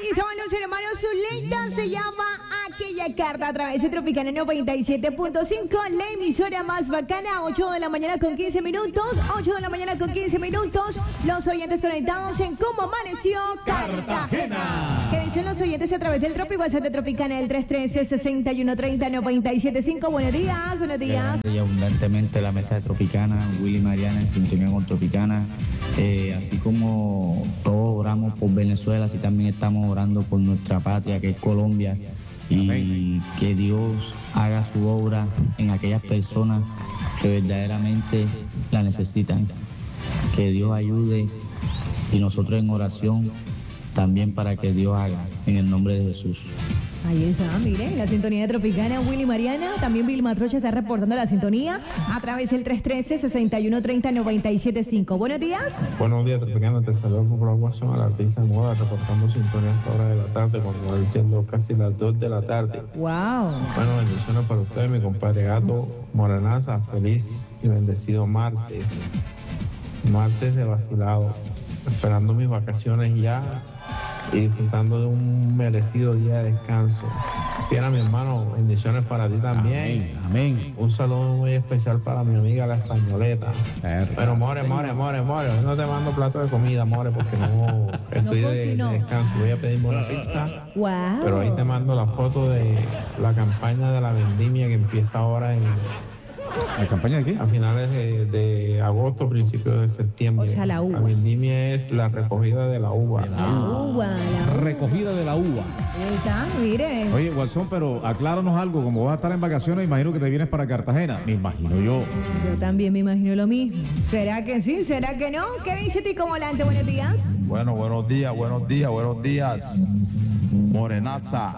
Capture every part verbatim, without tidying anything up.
Aquí estamos los hermanos Zuleta, se llama Aquella Carta a través de Tropicana noventa y siete punto cinco, la emisora más bacana. Ocho de la mañana con quince minutos, ocho de la mañana con quince minutos. Los oyentes conectados en Cómo Amaneció Cartagena. ¿Qué dicen los oyentes a través del Tropi? WhatsApp de Tropicana, el tres uno tres, seis uno tres cero, nueve siete cinco. Buenos días, buenos días. Y abundantemente la mesa de Tropicana, Willy Mariana en sintonía con Tropicana. Eh, así como todos oramos por Venezuela, así también estamos orando por nuestra patria, que es Colombia, y Amén. Que Dios haga su obra en aquellas personas que verdaderamente la necesitan. Que Dios ayude y nosotros en oración también para que Dios haga, en el nombre de Jesús. Ahí está, miren, la sintonía de Tropicana, Willy Mariana, también Vilma Trocha está reportando la sintonía a través del tres uno tres, seis uno tres cero, nueve siete cinco. Buenos días. Buenos días, Tropicana, te saludo por la WhatsApp al artista moda, reportando sintonía a esta hora de la tarde, cuando va siendo casi las dos de la tarde. Wow. Bueno, bendiciones para ustedes, mi compadre Gato Morenaza, feliz y bendecido martes, martes de vacilado, esperando mis vacaciones ya y disfrutando de un merecido día de descanso. Fiera, mi hermano, bendiciones para ti también. Amén, amén. Un saludo muy especial para mi amiga la españoleta. Perfecto. Pero more, more, more, more, no te mando plato de comida, more, porque no estoy no de, de descanso. Voy a pedirme una pizza. Wow. Pero ahí te mando la foto de la campaña de la vendimia que empieza ahora en... ¿La campaña de qué? A finales de, de agosto, principios de septiembre. O sea, la uva. La vendimia es la recogida de la uva. De la uva, la uva. Recogida de la uva. Ahí está, miren. Oye, Walson, pero acláranos algo. Como vas a estar en vacaciones, imagino que te vienes para Cartagena. Me imagino yo. Yo también me imagino lo mismo. ¿Será que sí? ¿Será que no? ¿Qué dice Tico Volante? Buenos días. Bueno, buenos días, buenos días, buenos días. Morenaza.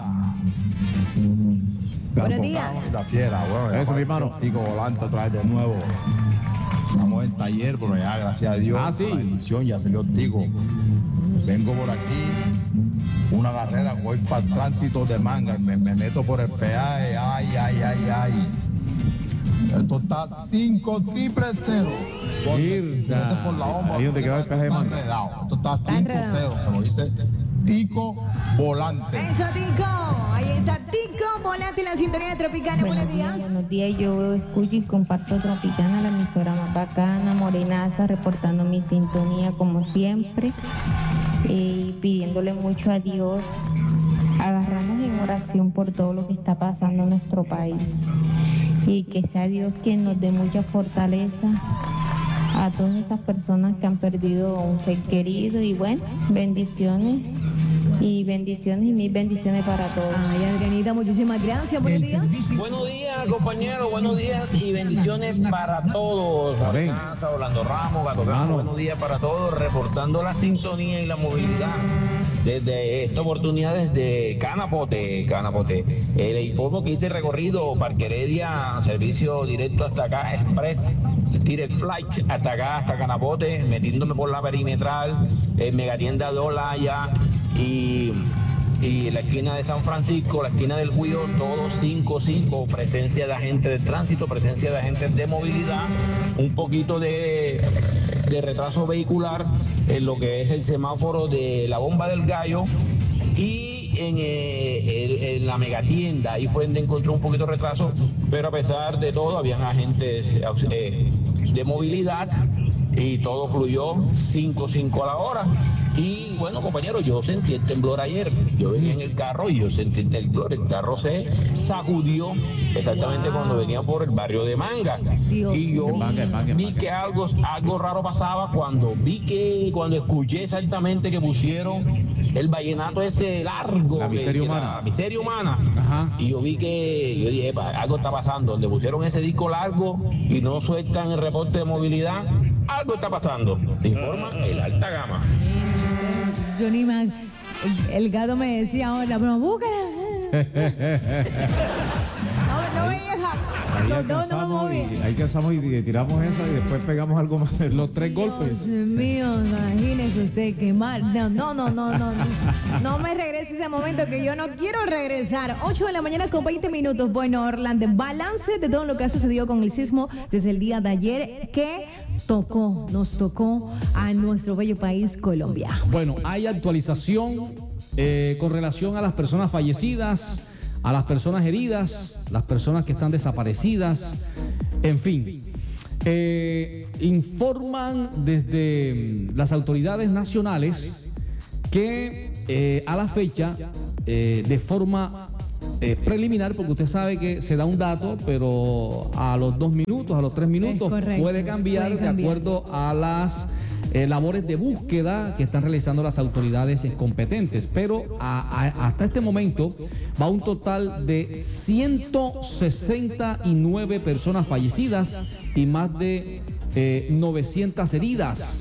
Buenos días. La fiera, bueno, eso, mi hermano. Tico Volante otra vez de nuevo. Estamos en taller, pero ya, gracias a Dios, ah, ¿sí? la bendición, ya salió Tico. Vengo por aquí, una carrera, voy para el tránsito de Manga, me, me meto por el peaje, ay, ay, ay, ay. Esto está cinco triple cero. Mirta. Por la bomba, ahí donde queda el peaje de Manga. Esto está cinco cero, se lo dice Tico Volante. Eso, Tico. Ahí está Tico Volante, la sintonía de Tropicana. Buenos, buenos días. Buenos días, yo escucho y comparto Tropicana, la emisora más bacana, Morenaza, reportando mi sintonía como siempre, y pidiéndole mucho a Dios, agarrarnos en oración por todo lo que está pasando en nuestro país, y que sea Dios quien nos dé mucha fortaleza a todas esas personas que han perdido un ser querido, y bueno, bendiciones. Y bendiciones y mil bendiciones para todos. Ay, Adrianita, muchísimas gracias. Buenos días. Buenos días, compañeros. Buenos días y bendiciones para todos. Morenaza, Orlando Ramos, Gato Ramos. Buenos días para todos. Reportando la sintonía y la movilidad desde esta oportunidad desde Canapote. Canapote. Eh, le informo que hice recorrido Parque Heredia, servicio directo hasta acá, Express. Direct Flight hasta acá, hasta Canapote, metiéndome por la perimetral, eh, Megatienda de Olaya y, y la esquina de San Francisco, la esquina del Guío, todo cinco cinco, presencia de agentes de tránsito, presencia de agentes de movilidad, un poquito de, de retraso vehicular en lo que es el semáforo de la Bomba del Gallo, y en, eh, en, en la megatienda, ahí fue donde encontré un poquito de retraso, pero a pesar de todo habían agentes eh, de movilidad y todo fluyó cinco cinco a la hora. Y bueno, compañeros, yo sentí el temblor ayer. Yo venía en el carro y yo sentí el temblor. El carro se sacudió exactamente wow. cuando venía por el barrio de Manga. Dios. Y yo manga, manga, vi manga. que algo, algo raro pasaba cuando vi que, cuando escuché exactamente que pusieron el vallenato ese largo. La miseria que, humana. La miseria humana. Ajá. Y yo vi que, yo dije, algo está pasando. Donde pusieron ese disco largo y no sueltan el reporte de movilidad, algo está pasando. Te informa el Alta Gama. Johnny Mac, el, el gato me decía ahora, pero búscala. no, no veías a, Ahí No, no, no me alcanzamos, moví. y, ahí alcanzamos y, y tiramos esa y después pegamos algo más. Los tres golpes. Dios mío, imagínese usted quemar. No, no, no, no, no. No me regrese ese momento que yo no quiero regresar. ocho de la mañana con veinte minutos. Bueno, Orlando, balance de todo lo que ha sucedido con el sismo desde el día de ayer que tocó, nos tocó a nuestro bello país, Colombia. Bueno, hay actualización eh, con relación a las personas fallecidas, a las personas heridas, las personas que están desaparecidas, en fin. Eh, informan desde las autoridades nacionales que eh, a la fecha, eh, de forma eh, preliminar, porque usted sabe que se da un dato, pero a los dos minutos, a los tres minutos, correcto, puede cambiar, puede de cambiar. acuerdo a las eh, labores de búsqueda que están realizando las autoridades competentes. Pero a, a, hasta este momento va un total de ciento sesenta y nueve personas fallecidas y más de eh, novecientas heridas.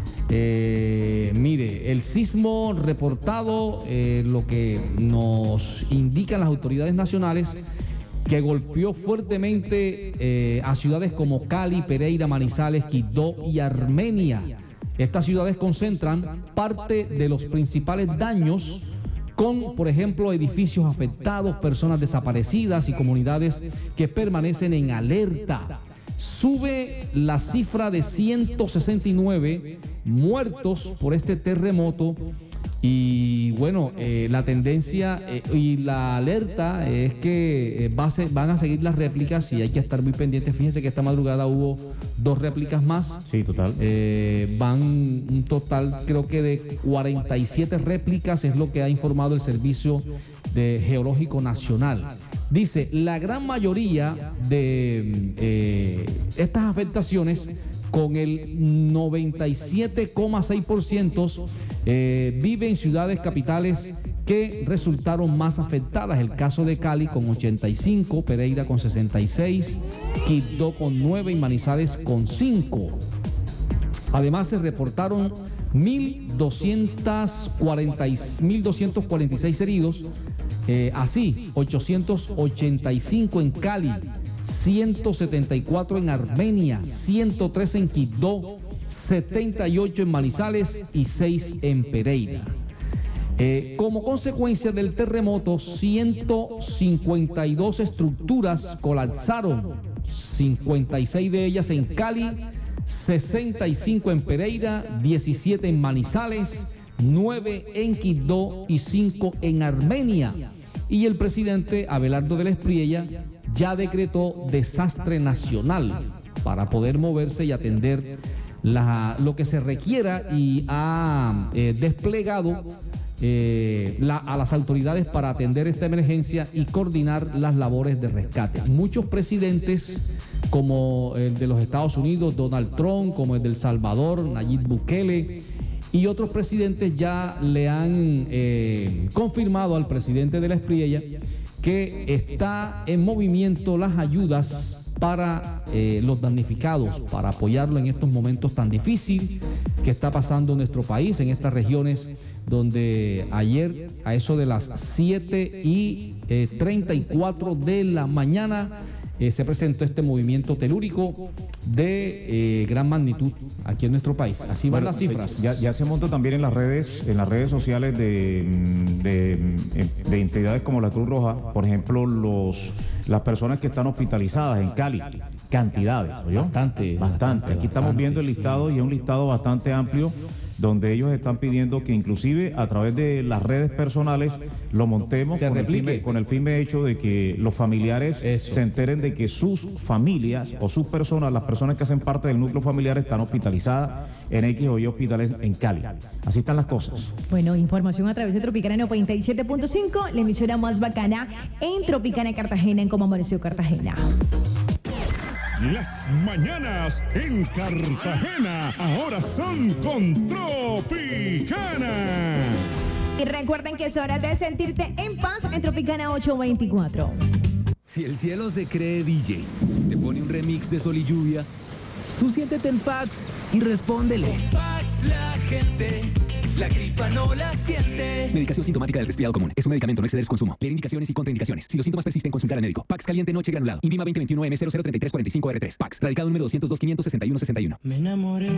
Eh, mire, el sismo reportado, eh, lo que nos indican las autoridades nacionales, que golpeó fuertemente eh, a ciudades como Cali, Pereira, Manizales, Quibdó y Armenia. Estas ciudades concentran parte de los principales daños, con, por ejemplo, edificios afectados, personas desaparecidas y comunidades que permanecen en alerta. Sube la cifra de ciento sesenta y nueve muertos por este terremoto y bueno, eh, la tendencia eh, y la alerta es que eh, va a ser, van a seguir las réplicas y hay que estar muy pendientes. Fíjense que esta madrugada hubo dos réplicas más. Sí, total. Eh, van un total creo que de cuarenta y siete réplicas, es lo que ha informado el Servicio de Geológico Nacional. Dice, la gran mayoría de eh, estas afectaciones, con el noventa y siete coma seis por ciento, eh, vive en ciudades capitales que resultaron más afectadas. El caso de Cali con ochenta y cinco, Pereira con sesenta y seis, Quibdó con nueve y Manizales con cinco. Además se reportaron mil doscientos cuarenta y seis heridos. Eh, así, ochocientos ochenta y cinco en Cali, ciento setenta y cuatro en Armenia, ciento tres en Quibdó, setenta y ocho en Manizales y seis en Pereira. Eh, como consecuencia del terremoto, ciento cincuenta y dos estructuras colapsaron, cincuenta y seis de ellas en Cali, sesenta y cinco en Pereira, diecisiete en Manizales, nueve en Quibdó y cinco en Armenia. Y el presidente Abelardo de la Espriella ya decretó desastre nacional para poder moverse y atender la, lo que se requiera, y ha eh, desplegado eh, la, a las autoridades para atender esta emergencia y coordinar las labores de rescate. Muchos presidentes, como el de los Estados Unidos, Donald Trump, como el de El Salvador, Nayib Bukele, y otros presidentes ya le han eh, confirmado al presidente de la Espriella que está en movimiento las ayudas para eh, los damnificados, para apoyarlo en estos momentos tan difíciles que está pasando en nuestro país, en estas regiones donde ayer a eso de las siete y treinta y cuatro de la mañana Eh, se presentó este movimiento telúrico de eh, gran magnitud aquí en nuestro país. Así van Bueno, las cifras. Ya, ya se monta también en las redes, en las redes sociales de, de, de entidades como la Cruz Roja, por ejemplo, los las personas que están hospitalizadas en Cali. Cantidades, ¿oyó? Bastante, Bastante. Aquí estamos bastante, viendo el listado, sí. y es un listado bastante amplio, donde ellos están pidiendo que inclusive a través de las redes personales lo montemos Se con el, replique. firme, con el firme hecho de que los familiares Eso. se enteren de que sus familias o sus personas, las personas que hacen parte del núcleo familiar, están hospitalizadas en X o Y hospitales en Cali. Así están las cosas. Bueno, información a través de Tropicana noventa y siete punto cinco, la emisora más bacana en Tropicana Cartagena, en Cómo Amaneció Cartagena. Las mañanas en Cartagena ahora son con Tropicana. Y recuerden que es hora de sentirte en paz en Tropicana ochocientos veinticuatro. Si el cielo se cree D J, te pone un remix de Sol y Lluvia, tú siéntete en Pax y respóndele. Pax la gente la gripa no la siente. Medicación sintomática del resfriado común. Es un medicamento, no exceder su consumo. Leer indicaciones y contraindicaciones. Si los síntomas persisten, consultar al médico. Pax caliente noche granulado. Invima veinte veintiuno M cero cero treinta y tres cuarenta y cinco R tres. Pax. Radicado número doscientos dos quinientos sesenta y uno sesenta y uno. Me enamoré.